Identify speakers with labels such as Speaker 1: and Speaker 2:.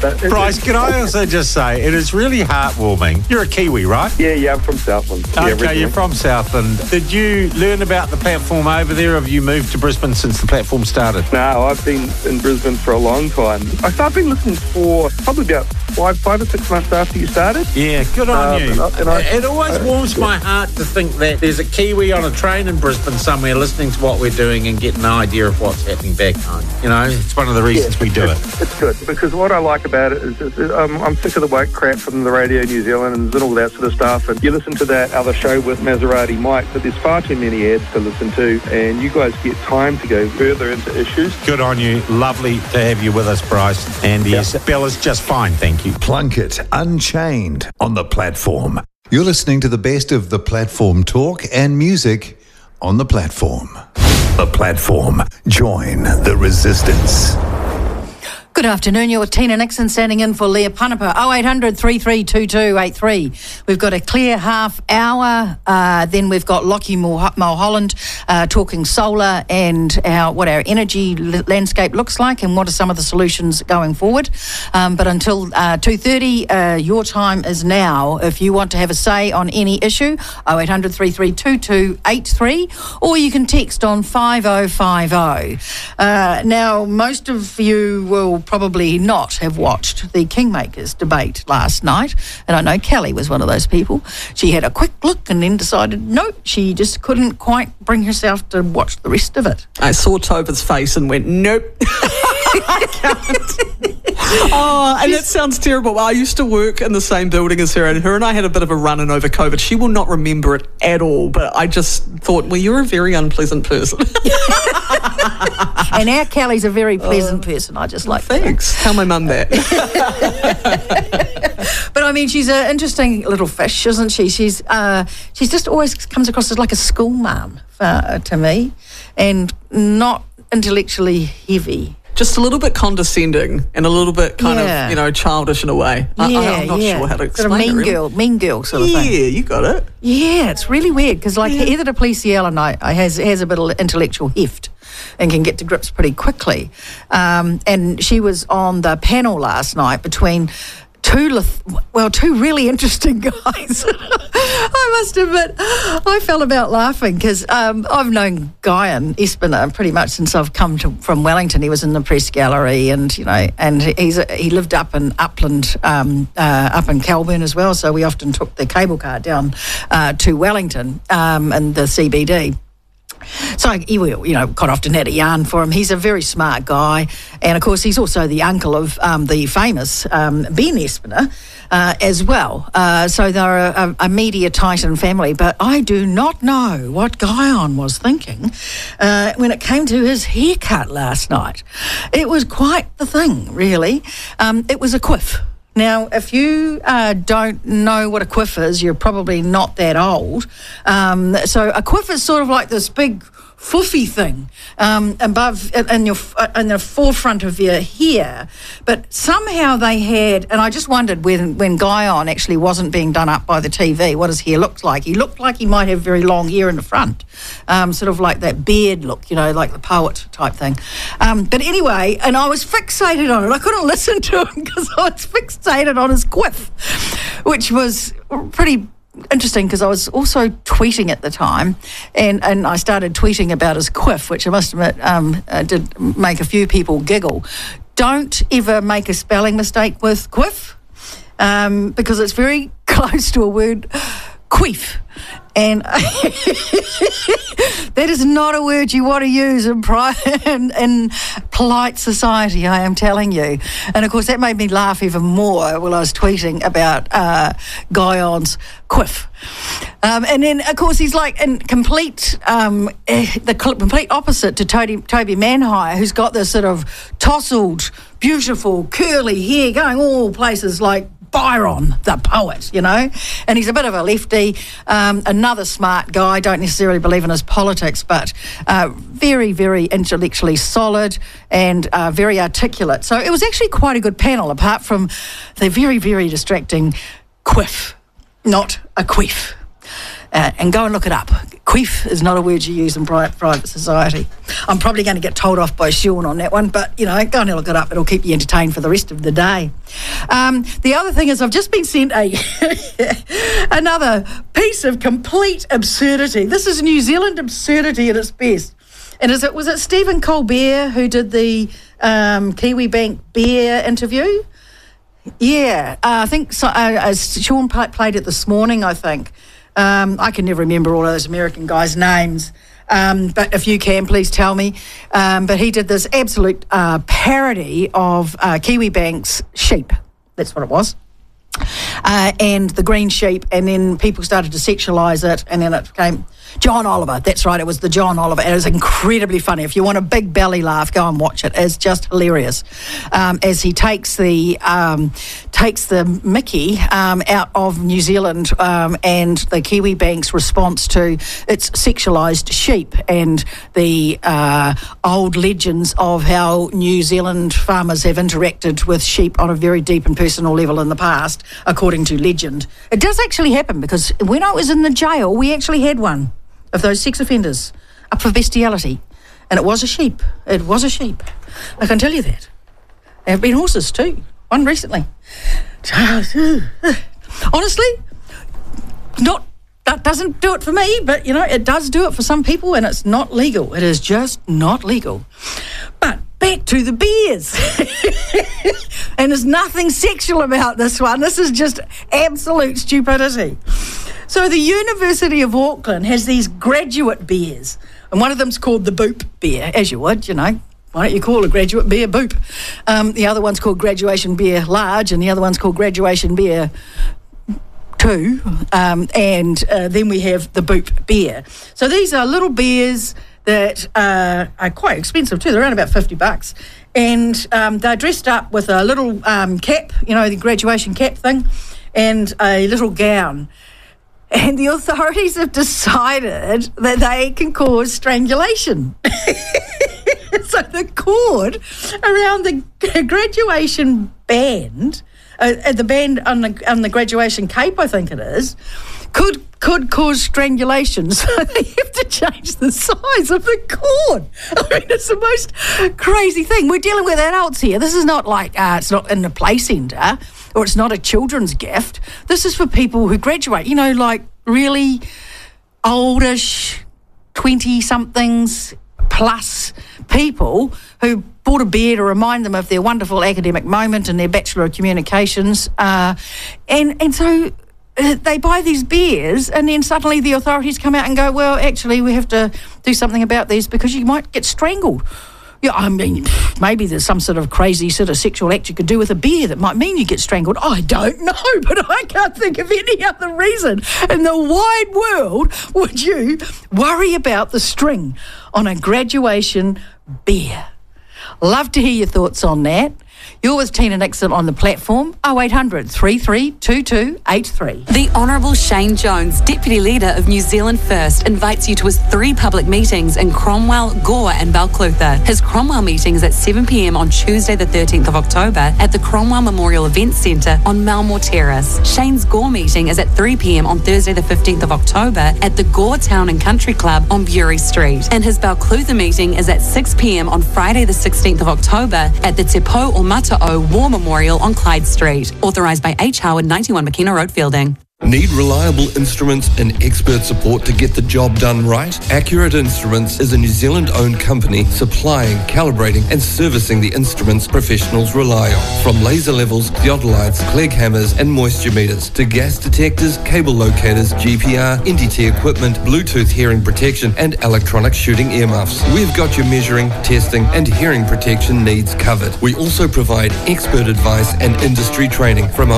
Speaker 1: Bryce, can I also just say, it is really heartwarming. You're a Kiwi, right?
Speaker 2: Yeah, I'm from Southland.
Speaker 1: Okay, you're from Southland. Did you learn about the platform over there, or have you moved to Brisbane since the platform started?
Speaker 2: No, I've been in Brisbane for a long time. I've been listening for probably about 5 or 6 months after you started.
Speaker 1: Yeah, good on you.
Speaker 2: It
Speaker 1: always warms my heart to think that there's a Kiwi on a train in Brisbane somewhere listening to what we're doing and getting an idea of what's happening back home. You know, it's one of the reasons we do it.
Speaker 2: It's good, because what I like about it is I'm sick of the woke crap from the Radio New Zealand and all that sort of stuff. And you listen to that other show with Maserati Mike, but there's far too many ads to listen to, and you guys get time to go further into issues.
Speaker 1: Good on you. Lovely to have you with us, Bryce. And yes, Bella's just fine, thank you.
Speaker 3: Plunkett Unchained on the platform. You're listening to the best of the platform talk and music on the platform. The platform. Join the resistance.
Speaker 4: Good afternoon, you're Tina Nixon standing in for Leah Punaper. 0800 332283. We've got a clear half hour, then we've got Lockie Mulholland talking solar and what our energy landscape looks like and what are some of the solutions going forward. But until 2:30, your time is now. If you want to have a say on any issue, 0800 332283, or you can text on 5050. Now, most of you will probably not have watched the Kingmakers debate last night, and I know Kelly was one of those people. She had a quick look and then decided no, she just couldn't quite bring herself to watch the rest of it.
Speaker 5: I saw Tova's face and went, nope. I can't. Oh, and that sounds terrible. I used to work in the same building as her, and her and I had a bit of a run-in over COVID. She will not remember it at all, but I just thought, well, you're a very unpleasant person.
Speaker 4: And our Kelly's a very pleasant person. I just like
Speaker 5: thanks. Tell my mum that.
Speaker 4: But I mean, she's an interesting little fish, isn't she? She's just always comes across as like a school mum to me, and not intellectually heavy.
Speaker 5: Just a little bit condescending and a little bit kind of, childish in a way. I'm not sure how to explain
Speaker 4: sort of
Speaker 5: it. Really.
Speaker 4: Mean girl sort of thing.
Speaker 5: Yeah, you got it.
Speaker 4: Yeah, it's really weird because Heather de Plessiel has a bit of intellectual heft and can get to grips pretty quickly. And she was on the panel last night between two really interesting guys. I must admit, I felt about laughing because I've known Guyon Espiner pretty much since I've come from Wellington. He was in the press gallery, and he lived up in Upland, up in Kelburn as well. So we often took the cable car down to Wellington and the CBD. So he will, quite often had a yarn for him. He's a very smart guy. And, of course, he's also the uncle of the famous Ben Espiner as well. So they're a media titan family. But I do not know what Guyon was thinking when it came to his haircut last night. It was quite the thing, really. It was a quiff. Now, if you don't know what a quiff is, you're probably not that old. So a quiff is sort of like this big foofy thing above in the forefront of your hair. But somehow they had, and I just wondered when Guyon actually wasn't being done up by the TV, what his hair looked like. He looked like he might have very long hair in the front, sort of like that beard look, like the poet type thing. But anyway, and I was fixated on it. I couldn't listen to him because I was fixated on his quiff, which was pretty interesting because I was also tweeting at the time, and I started tweeting about his quiff, which I must admit did make a few people giggle. Don't ever make a spelling mistake with quiff because it's very close to a word queef. And that is not a word you want to use in polite society, I am telling you. And, of course, that made me laugh even more while I was tweeting about Guyon's quiff. And then, of course, he's like in complete opposite to Toby Manhire, who's got this sort of tousled, beautiful, curly hair going all places like Byron, the poet, and he's a bit of a lefty, another smart guy, don't necessarily believe in his politics, but very, very intellectually solid and very articulate. So it was actually quite a good panel, apart from the very, very distracting quiff, not a quiff. And go and look it up. Queef is not a word you use in private society. I'm probably going to get told off by Sean on that one, but, go and look it up. It'll keep you entertained for the rest of the day. The other thing is I've just been sent another piece of complete absurdity. This is New Zealand absurdity at its best. And was it Stephen Colbert who did the Kiwi Bank beer interview? Yeah, I think so, Sean played it this morning, I think. I can never remember all of those American guys' names, but if you can, please tell me. But he did this absolute parody of Kiwi Bank's sheep. That's what it was. And the green sheep, and then people started to sexualise it, and then it became John Oliver. That's right, it was the John Oliver. It was incredibly funny. If you want a big belly laugh, go and watch it. It's just hilarious. As he takes the Mickey out of New Zealand and the Kiwi Bank's response to its sexualised sheep and the old legends of how New Zealand farmers have interacted with sheep on a very deep and personal level in the past, according to legend. It does actually happen, because when I was in the jail, we actually had one of those sex offenders up for bestiality, and it was a sheep. It was a sheep. I can tell you that. There have been horses too. One recently. Honestly, that doesn't do it for me, but it does do it for some people, and it's not legal. It is just not legal. But back to the beers. And there's nothing sexual about this one. This is just absolute stupidity. So the University of Auckland has these graduate beers, and one of them's called the Boop beer, as you would, Why don't you call a graduate beer Boop? The other one's called Graduation Beer Large, and the other one's called Graduation Beer 2. And then we have the Boop beer. So these are little beers that are quite expensive too. They're around about $50. And they're dressed up with a little cap, the graduation cap thing, and a little gown. And the authorities have decided that they can cause strangulation. So the cord around the graduation band, the band on the graduation cape, I think it is, could cause strangulation. So they have to change the size of the cord. I mean, it's the most crazy thing. We're dealing with adults here. This is not like it's not in the play centre, or it's not a children's gift. This is for people who graduate, like really oldish, 20-somethings plus people who bought a beer to remind them of their wonderful academic moment and their Bachelor of Communications. And so they buy these beers, and then suddenly the authorities come out and go, well, actually, we have to do something about these because you might get strangled. Yeah, I mean, maybe there's some sort of crazy sort of sexual act you could do with a beer that might mean you get strangled. I don't know, but I can't think of any other reason in the wide world would you worry about the string on a graduation beer. Love to hear your thoughts on that. You're with Tina Nixon on the platform, 0800 332283.
Speaker 6: The Honourable Shane Jones, Deputy Leader of New Zealand First, invites you to his 3 public meetings in Cromwell, Gore and Balclutha. His Cromwell meeting is at 7 p.m. on Tuesday the 13th of October at the Cromwell Memorial Events Centre on Malmore Terrace. Shane's Gore meeting is at 3 p.m. on Thursday the 15th of October at the Gore Town and Country Club on Bury Street. And his Balclutha meeting is at 6 p.m. on Friday the 16th of October at the Te Pou o Mata'o War Memorial on Clyde Street. Authorised by H. Howard, 91 McKenna Road, Fielding.
Speaker 7: Need reliable instruments and expert support to get the job done right? Accurate Instruments is a New Zealand-owned company supplying, calibrating and servicing the instruments professionals rely on. From laser levels, theodolites, Clegg hammers and moisture meters to gas detectors, cable locators, GPR, NDT equipment, Bluetooth hearing protection and electronic shooting earmuffs. We've got your measuring, testing and hearing protection needs covered. We also provide expert advice and industry training from